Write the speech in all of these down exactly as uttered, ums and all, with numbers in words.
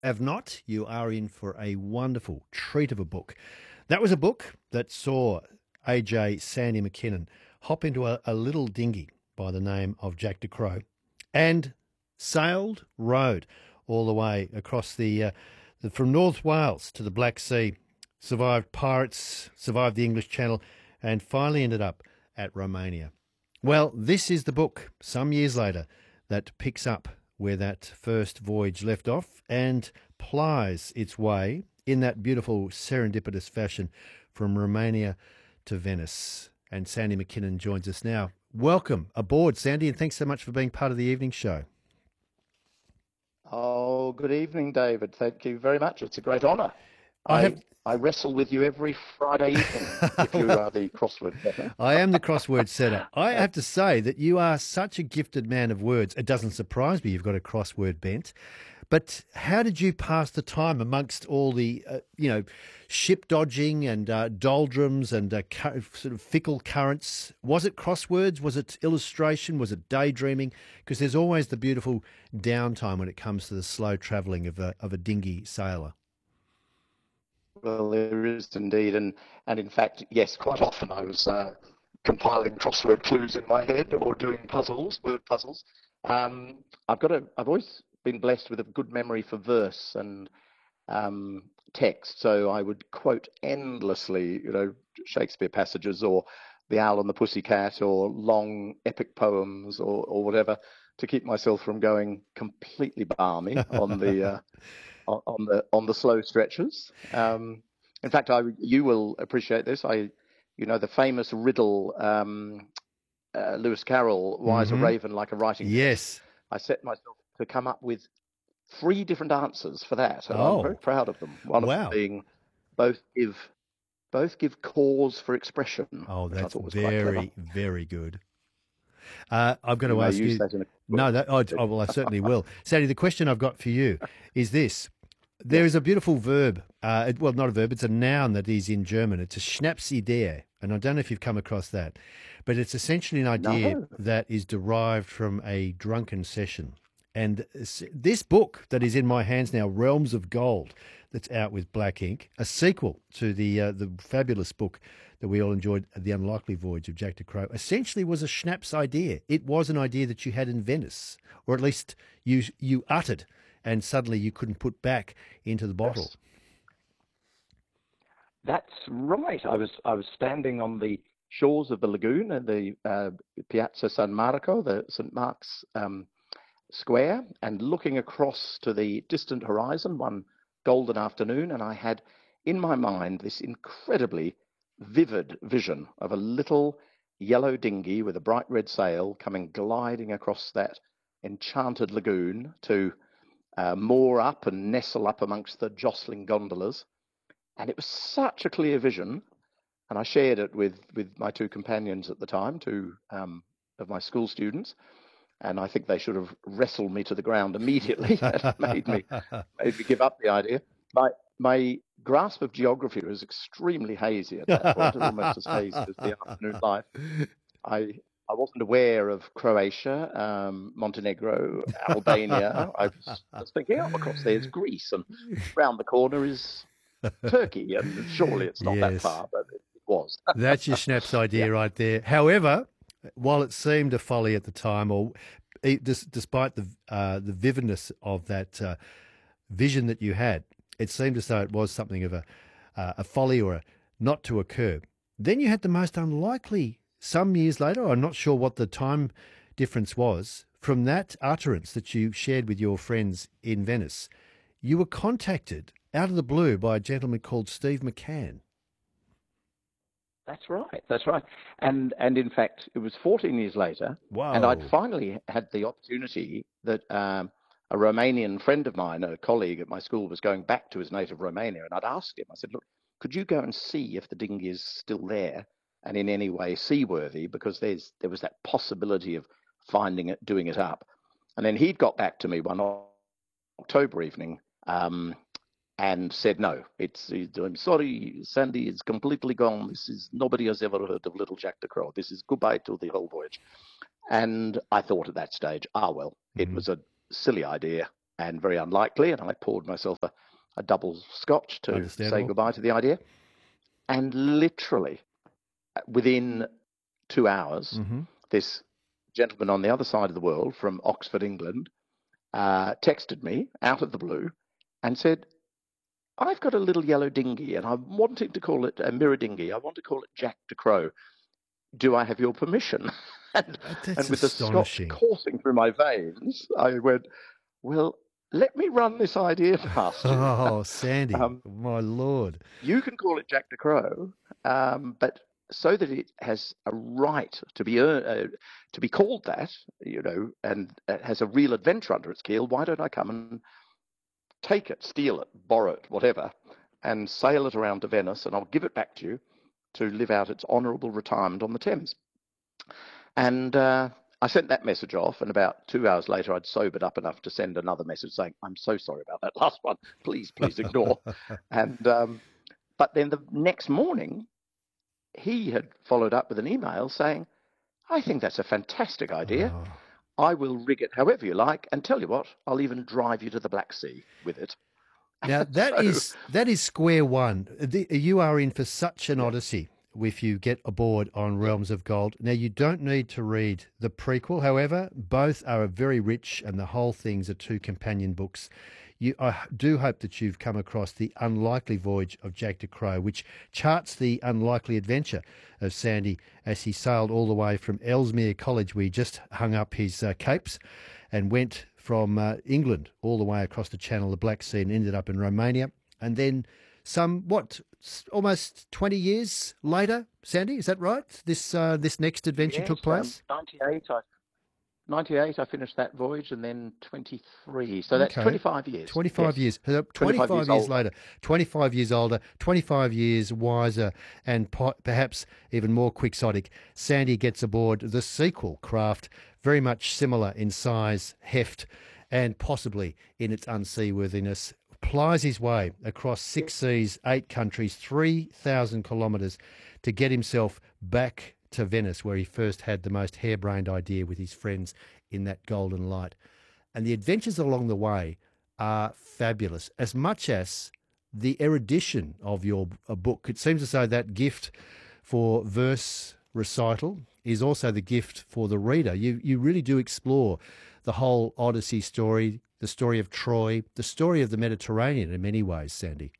Have not, you are in for a wonderful treat of a book. That was a book that saw A J Sandy McKinnon hop into a, a little dinghy by the name of Jack de Crow and sailed, rowed all the way across the, uh, the from North Wales to the Black Sea, survived pirates, survived the English Channel, and finally ended up at Romania. Well, this is the book, some years later, that picks up where that first voyage left off and plies its way in that beautiful serendipitous fashion from Romania to Venice. And Sandy McKinnon joins us now. Welcome aboard, Sandy, and thanks so much for being part of the evening show. Oh, good evening, David. Thank you very much. It's a great honour. I I, have... I wrestle with you every Friday evening if you are the crossword setter. I am the crossword setter. I have to say that you are such a gifted man of words. It doesn't surprise me you've got a crossword bent. But how did you pass the time amongst all the, uh, you know, ship dodging and uh, doldrums and uh, cu- sort of fickle currents? Was it crosswords? Was it illustration? Was it daydreaming? Because there's always the beautiful downtime when it comes to the slow travelling of a, of a dinghy sailor. Well, there is indeed. And, and in fact, yes, quite often I was uh, compiling crossword clues in my head or doing puzzles, word puzzles. Um, I've got a, I've always been blessed with a good memory for verse and um, text. So I would quote endlessly, you know, Shakespeare passages or The Owl and the Pussycat or long epic poems or, or whatever to keep myself from going completely balmy on the uh, on the on the slow stretches. Um, in fact, I you will appreciate this. I, you know, the famous riddle, um, uh, Lewis Carroll, "Why is Mm-hmm. a raven like a writing desk?" Yes. I set myself to come up with three different answers for that, and Oh. I'm very proud of them. One Wow. of them being both give both give cause for expression. Oh, which I that's thought was very, quite clever. very good. Uh, I've got You to may ask use you. that in a No, that, oh, oh, well, I certainly will. Sandy, the question I've got for you is this. There Yes. is a beautiful verb, uh, it- well, not a verb, it's a noun that is in German. It's a Schnapsidee, and I don't know if you've come across that, but it's essentially an idea No. that is derived from a drunken session. And s- this book that is in my hands now, Realms of Gold, that's out with Black Ink, a sequel to the uh, the fabulous book that we all enjoyed, The Unlikely Voyage of Jack de Crow, essentially was a Schnaps idea. It was an idea that you had in Venice, or at least you you uttered, and suddenly you couldn't put back into the bottle. Yes. That's right. I was I was standing on the shores of the lagoon at the uh, Piazza San Marco, the Saint Mark's um, Square, and looking across to the distant horizon one golden afternoon, and I had in my mind this incredibly vivid vision of a little yellow dinghy with a bright red sail coming gliding across that enchanted lagoon to uh, moor up and nestle up amongst the jostling gondolas. And it was such a clear vision, and I shared it with, with my two companions at the time, two um, of my school students, and I think they should have wrestled me to the ground immediately. That made me made me give up the idea. My my grasp of geography was extremely hazy at that point, almost as hazy as the afternoon life. I I wasn't aware of Croatia, um, Montenegro, Albania. I was just thinking, oh, across there's Greece, and round the corner is Turkey, and surely it's not that Yes. far, but it was. That's your Schnaps idea Yeah. right there. However, while it seemed a folly at the time, or e- dis- despite the uh, the vividness of that uh, vision that you had, it seemed as though it was something of a uh, a folly or a not to occur. Then you had the most unlikely. Some years later, I'm not sure what the time difference was, from that utterance that you shared with your friends in Venice, you were contacted out of the blue by a gentleman called Steve McCann. That's right. That's right. And and in fact, it was fourteen years later, Wow. and I'd finally had the opportunity that um, a Romanian friend of mine, a colleague at my school, was going back to his native Romania, and I'd asked him. I said, "Look, could you go and see if the dinghy is still there and in any way seaworthy? Because there's there was that possibility of finding it, doing it up." And then he'd got back to me one October evening. Um, and said, no, it's, it's, I'm sorry, Sandy, it's completely gone. This is, nobody has ever heard of Little Jack de Crow. This is goodbye to the whole voyage. And I thought at that stage, ah, well, it Mhm. was a silly idea. and very unlikely. And I poured myself a, a double scotch to say goodbye to the idea. And literally within two hours, mm-hmm. this gentleman on the other side of the world from Oxford, England, uh, texted me out of the blue and said, I've got a little yellow dinghy and I'm wanting to call it a mirror dinghy. I want to call it Jack de Crow. Do I have your permission? and, and with the scotch coursing through my veins, I went, well, let me run this idea past you. Oh, Sandy, um, my Lord. You can call it Jack de Crow, um, but so that it has a right to be uh, to be called that, you know, and it has a real adventure under its keel, why don't I come and take it, steal it, borrow it, whatever, and sail it around to Venice, and I'll give it back to you to live out its honourable retirement on the Thames. And uh, I sent that message off, and about two hours later, I'd sobered up enough to send another message saying, I'm so sorry about that last one. Please, please ignore. and um, But then the next morning, he had followed up with an email saying, I think that's a fantastic idea. Oh. I will rig it however you like, and tell you what, I'll even drive you to the Black Sea with it. Now, that so, is that is square one. The, you are in for such an odyssey if you get aboard on Realms of Gold. Now, you don't need to read the prequel. However, both are very rich, and the whole things are two companion books. You, I do hope that you've come across The Unlikely Voyage of Jack de Crow, which charts the unlikely adventure of Sandy as he sailed all the way from Ellesmere College, where he just hung up his uh, capes, and went from uh, England all the way across the Channel, the Black Sea, and ended up in Romania. And then some, what, almost twenty years later, Sandy, is that right? This uh, this next adventure yes, took place? Um, ninety-eight, I ninety-eight, I finished that voyage, and then twenty-three. So that's okay. twenty-five years. twenty-five yes. years. twenty-five, twenty-five years, years later. twenty-five years older, twenty-five years wiser, and po- perhaps even more quixotic. Sandy gets aboard the sequel craft, very much similar in size, heft, and possibly in its unseaworthiness. Plies his way across six seas, eight countries, three thousand kilometres to get himself back to Venice, where he first had the most harebrained idea with his friends in that golden light. And the adventures along the way are fabulous, as much as the erudition of your book. It seems as though that gift for verse recital is also the gift for the reader. You you really do explore the whole Odyssey story, the story of Troy, the story of the Mediterranean in many ways, Sandy.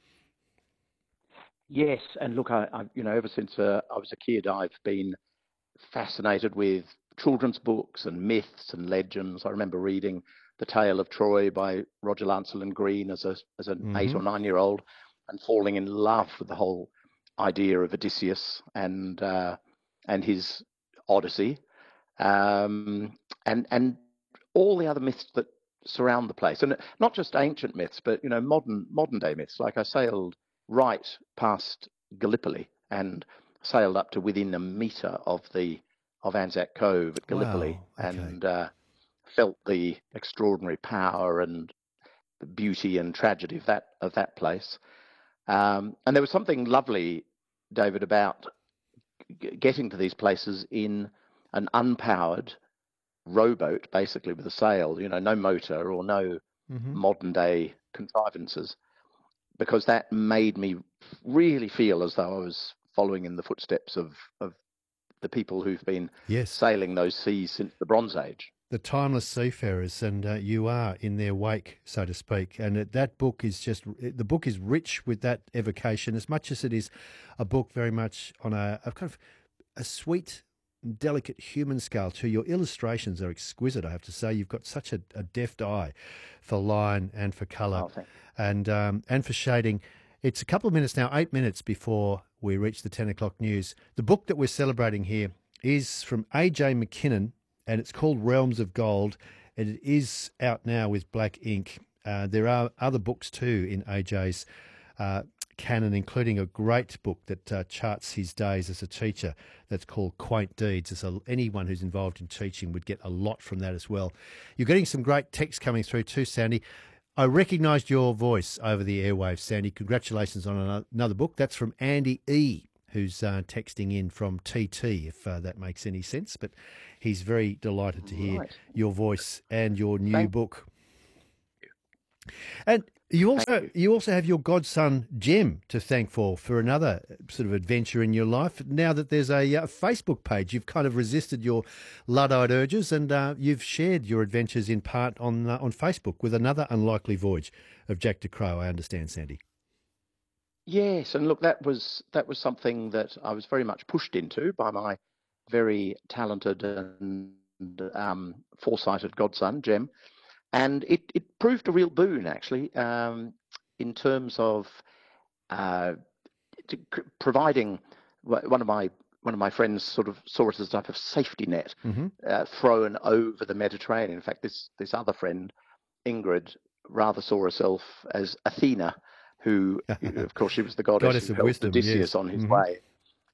Yes, and look, I, I you know, ever since uh, I was a kid, I've been fascinated with children's books and myths and legends. I remember reading The Tale of Troy by Roger Lancelyn Green as a as an mm-hmm. eight or nine year old, and falling in love with the whole idea of Odysseus and uh, and his Odyssey, um, and and all the other myths that surround the place, and not just ancient myths, but you know, modern modern day myths. Like I sailed right past Gallipoli and sailed up to within a metre of the of Anzac Cove at Gallipoli, wow. okay. and uh, felt the extraordinary power and the beauty and tragedy of that of that place. Um, and there was something lovely, David, about g- getting to these places in an unpowered rowboat, basically with a sail, you know, no motor or no mm-hmm. modern day contrivances, because that made me really feel as though I was following in the footsteps of, of the people who've been yes. sailing those seas since the Bronze Age. The timeless seafarers, and uh, you are in their wake, so to speak. And it, that book is just, the book is rich with that evocation, as much as it is a book very much on a, a kind of a sweet, delicate human scale too. Your illustrations are exquisite, I have to say. You've got such a, a deft eye for line and for colour oh, and um, and for shading. It's a couple of minutes now, eight minutes before we reach the ten o'clock news. The book that we're celebrating here is from A J McKinnon, and it's called Realms of Gold, and it is out now with black ink. Uh, there are other books too in A J's uh, canon, including a great book that uh, charts his days as a teacher that's called Quaint Deeds. So anyone who's involved in teaching would get a lot from that as well. You're getting some great text coming through too, Sandy. I recognised your voice over the airwaves, Sandy. Congratulations on another book. That's from Andy E., who's uh, texting in from T T, if uh, that makes any sense. But he's very delighted to hear right. your voice and your new Thank- book. And you Thank also you. you also have your godson Jem to thank for for another sort of adventure in your life. Now that there's a uh, Facebook page, you've kind of resisted your Luddite urges, and uh, you've shared your adventures in part on uh, on Facebook with another unlikely voyage of Jack de Crow. I understand, Sandy. Yes, and look, that was that was something that I was very much pushed into by my very talented and um, foresighted godson, Jem, and it, it proved a real boon actually um, in terms of uh, to, providing one of my one of my friends sort of saw it as a type of safety net Mm-hmm. uh, thrown over the Mediterranean. In fact, this this other friend, Ingrid, rather saw herself as Athena, who, of course, she was the goddess Goddess who of helped wisdom, Odysseus yes. on his Mm-hmm. way.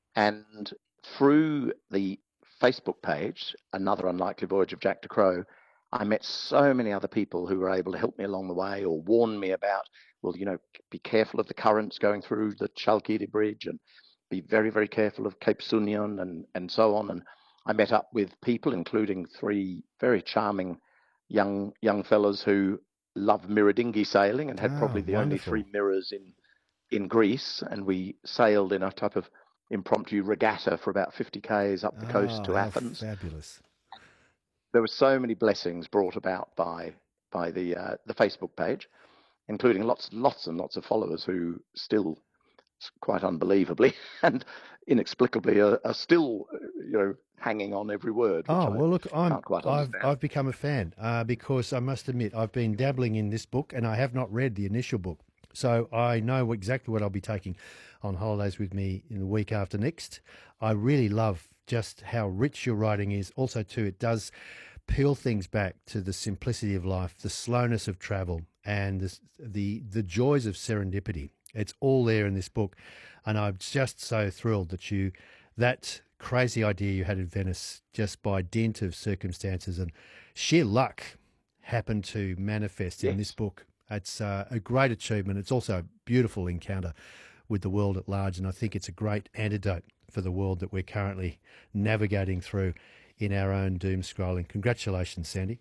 And through the Facebook page, Another Unlikely Voyage of Jack de Crow, I met so many other people who were able to help me along the way or warn me about, well, you know, be careful of the currents going through the Chalkidiki Bridge and be very, very careful of Cape Sunion and, and so on. And I met up with people, including three very charming young young fellows who love mirror sailing and had Ah, probably the only three wonderful. mirrors in in Greece, and we sailed in a type of impromptu regatta for about fifty k's up the coast Oh, to how Athens. fabulous. There were so many blessings brought about by by the uh, the Facebook page, including lots lots and lots of followers who still, quite unbelievably and inexplicably, are, are still you know hanging on every word, which Oh, I well, look, I'm can't quite I've understand. I've become a fan uh, because I must admit I've been dabbling in this book and I have not read the initial book, so I know exactly what I'll be taking on holidays with me in the week after next. I really love just how rich your writing is. Also, too, it does peel things back to the simplicity of life, the slowness of travel, and the the, the joys of serendipity. It's all there in this book, and I'm just so thrilled that you that crazy idea you had in Venice, just by dint of circumstances and sheer luck, happened to manifest in this Yes. book. It's uh, a great achievement. It's also a beautiful encounter with the world at large, and I think it's a great antidote for the world that we're currently navigating through in our own doom scrolling. Congratulations, Sandy.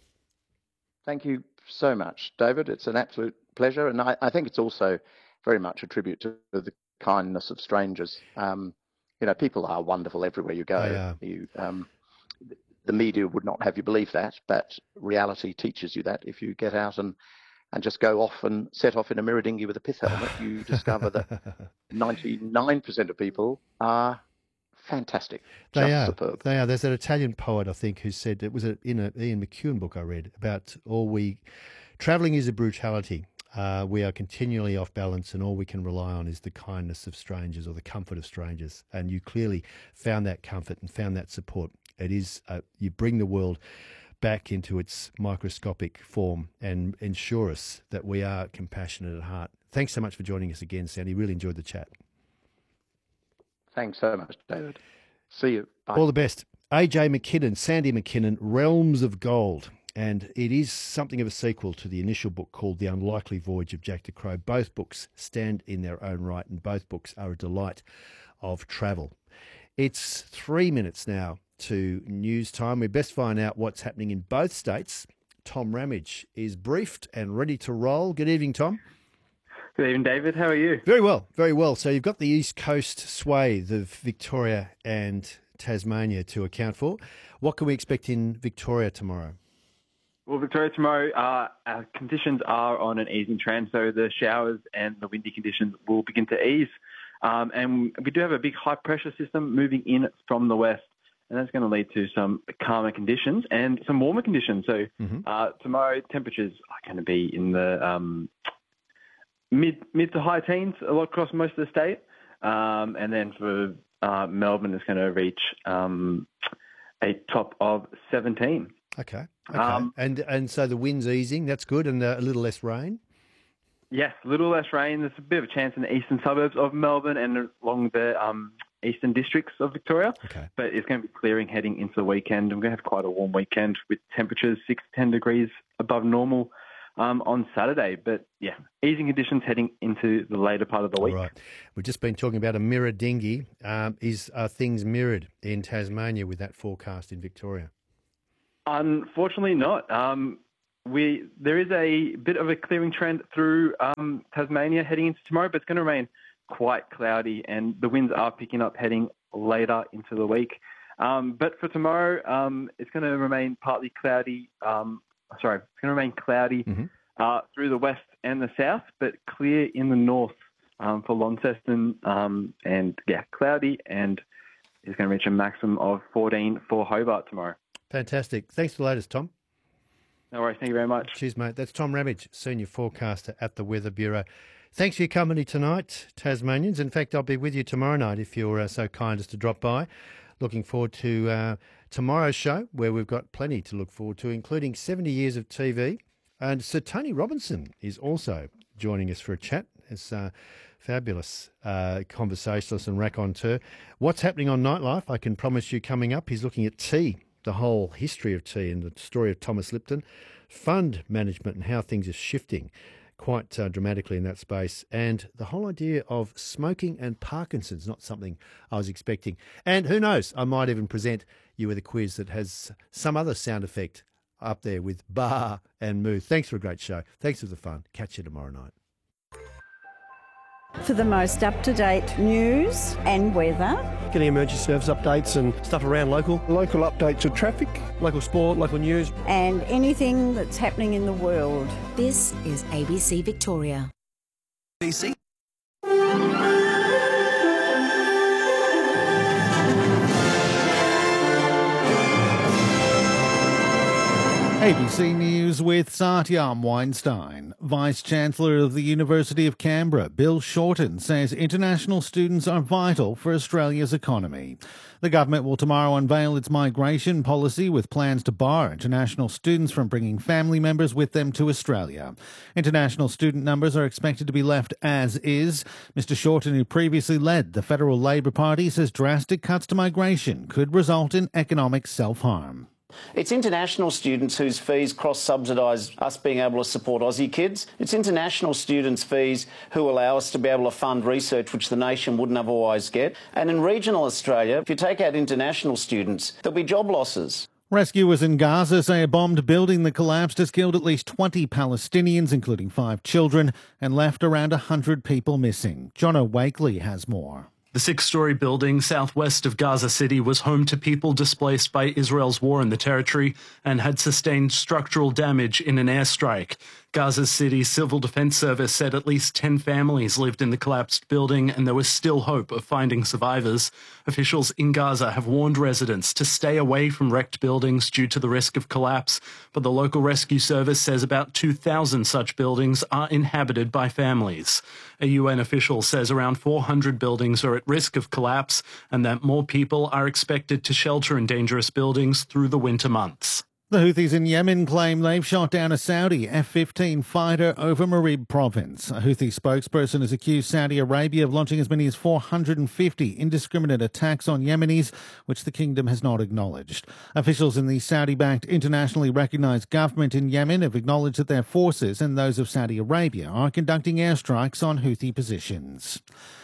Thank you so much, David. It's an absolute pleasure, and I, I think it's also very much a tribute to the kindness of strangers. Um, you know, people are wonderful everywhere you They go. are. You, um, the media would not have you believe that, but reality teaches you that. If you get out and, and just go off and set off in a mirror dinghy with a pith helmet, you discover that ninety-nine percent of people are fantastic, They just are. superb. They are. There's an Italian poet, I think, who said it was a, in an Ian McEwan book I read about all we traveling is a brutality. Uh, we are continually off balance, and all we can rely on is the kindness of strangers or the comfort of strangers. And you clearly found that comfort and found that support. It is uh, you bring the world back into its microscopic form and ensure us that we are compassionate at heart. Thanks so much for joining us again, Sandy. Really enjoyed the chat. Thanks so much, David. See you. Bye. All the best. A J McKinnon, Sandy McKinnon, Realms of Gold. And it is something of a sequel to the initial book called The Unlikely Voyage of Jack de Crow. Both books stand in their own right, and both books are a delight of travel. It's three minutes now to news time. We best find out what's happening in both states. Tom Ramage is briefed and ready to roll. Good evening, Tom. Good evening, David. How are you? Very well, very well. So you've got the East Coast swathe of Victoria and Tasmania to account for. What can we expect in Victoria tomorrow? Well, Victoria, tomorrow, uh, our conditions are on an easing trend, so the showers and the windy conditions will begin to ease. Um, and we do have a big high-pressure system moving in from the west, and that's going to lead to some calmer conditions and some warmer conditions. So mm-hmm. uh, tomorrow, temperatures are going to be in the um, mid mid to high teens a lot across most of the state. Um, and then for uh, Melbourne, it's going to reach um, a top of seventeen. Okay. Okay. Um, and and so the wind's easing. That's good, and a little less rain. Yes, a little less rain. There's a bit of a chance in the eastern suburbs of Melbourne and along the um, eastern districts of Victoria. Okay. But it's going to be clearing heading into the weekend. We're going to have quite a warm weekend with temperatures six to ten degrees above normal um, on Saturday. But yeah, easing conditions heading into the later part of the week. All right. We've just been talking about a mirror dinghy. Um, is are things mirrored in Tasmania with that forecast in Victoria? Unfortunately not. Um, we there is a bit of a clearing trend through um, Tasmania heading into tomorrow, but it's going to remain quite cloudy, and the winds are picking up heading later into the week. Um, but for tomorrow, um, it's going to remain partly cloudy. Um, sorry, it's going to remain cloudy mm-hmm. uh, through the west and the south, but clear in the north um, for Launceston, um, and yeah, cloudy, and it's going to reach a maximum of fourteen for Hobart tomorrow. Fantastic. Thanks for the latest, Tom. No worries. Thank you very much. Cheers, mate. That's Tom Ramage, Senior Forecaster at the Weather Bureau. Thanks for your company tonight, Tasmanians. In fact, I'll be with you tomorrow night if you're uh, so kind as to drop by. Looking forward to uh, tomorrow's show, where we've got plenty to look forward to, including seventy years of T V. And Sir Tony Robinson is also joining us for a chat. It's a fabulous uh, conversationalist and raconteur. What's happening on Nightlife, I can promise you coming up. He's looking at tea, the whole history of tea and the story of Thomas Lipton, fund management and how things are shifting quite uh, dramatically in that space, and the whole idea of smoking and Parkinson's, not something I was expecting. And who knows, I might even present you with a quiz that has some other sound effect up there with bar and moo. Thanks for a great show. Thanks for the fun. Catch you tomorrow night. For the most up-to-date news and weather. Getting emergency service updates and stuff around local. Local updates of traffic, local sport, local news. And anything that's happening in the world. This is A B C Victoria. A B C. A B C News with Satyam Weinstein. Vice-Chancellor of the University of Canberra, Bill Shorten, says international students are vital for Australia's economy. The government will tomorrow unveil its migration policy with plans to bar international students from bringing family members with them to Australia. International student numbers are expected to be left as is. Mister Shorten, who previously led the Federal Labor Party, says drastic cuts to migration could result in economic self-harm. It's international students whose fees cross-subsidise us being able to support Aussie kids. It's international students' fees who allow us to be able to fund research which the nation wouldn't otherwise get. And in regional Australia, if you take out international students, there'll be job losses. Rescuers in Gaza say a bombed building that collapsed has killed at least twenty Palestinians, including five children, and left around one hundred people missing. Jono Wakely has more. The six-storey building southwest of Gaza City was home to people displaced by Israel's war in the territory and had sustained structural damage in an airstrike. Gaza City's Civil Defence Service said at least ten families lived in the collapsed building and there was still hope of finding survivors. Officials in Gaza have warned residents to stay away from wrecked buildings due to the risk of collapse, but the local rescue service says about two thousand such buildings are inhabited by families. A U N official says around four hundred buildings are at risk of collapse and that more people are expected to shelter in dangerous buildings through the winter months. The Houthis in Yemen claim they've shot down a Saudi F fifteen fighter over Marib province. A Houthi spokesperson has accused Saudi Arabia of launching as many as four hundred fifty indiscriminate attacks on Yemenis, which the kingdom has not acknowledged. Officials in the Saudi-backed internationally recognised government in Yemen have acknowledged that their forces and those of Saudi Arabia are conducting airstrikes on Houthi positions.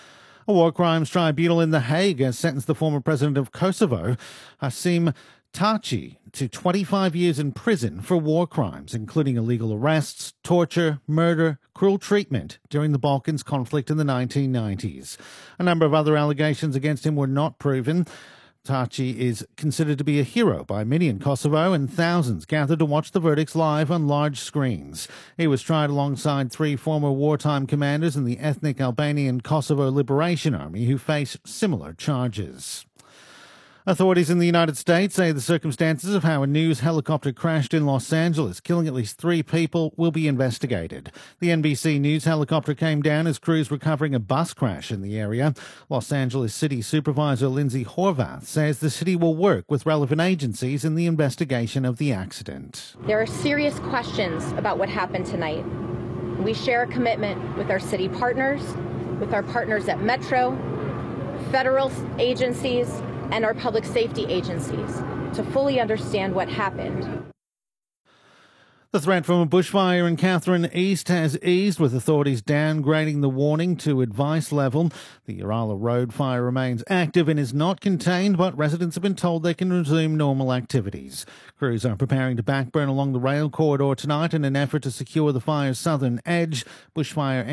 A war crimes tribunal in The Hague has sentenced the former president of Kosovo, Hasim Taci, to twenty-five years in prison for war crimes, including illegal arrests, torture, murder, cruel treatment during the Balkans conflict in the nineteen nineties. A number of other allegations against him were not proven. Taci is considered to be a hero by many in Kosovo, and thousands gathered to watch the verdicts live on large screens. He was tried alongside three former wartime commanders in the ethnic Albanian Kosovo Liberation Army who face similar charges. Authorities in the United States say the circumstances of how a news helicopter crashed in Los Angeles, killing at least three people, will be investigated. The N B C News helicopter came down as crews were covering a bus crash in the area. Los Angeles City Supervisor Lindsay Horvath says the city will work with relevant agencies in the investigation of the accident. There are serious questions about what happened tonight. We share a commitment with our city partners, with our partners at Metro, federal agencies, and our public safety agencies to fully understand what happened. The threat from a bushfire in Katherine East has eased, with authorities downgrading the warning to advice level. The Urala Road fire remains active and is not contained, but residents have been told they can resume normal activities. Crews are preparing to backburn along the rail corridor tonight in an effort to secure the fire's southern edge. Bushfire